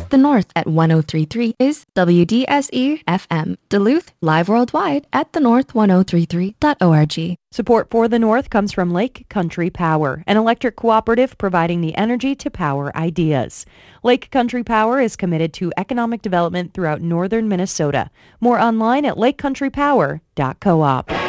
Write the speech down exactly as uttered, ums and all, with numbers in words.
The North at ten thirty-three is W D S E F M. Duluth, live worldwide at the north ten thirty-three dot org. Support for the North comes from Lake Country Power, an electric cooperative providing the energy to power ideas. Lake Country Power is committed to economic development throughout northern Minnesota. More online at lake country power dot coop.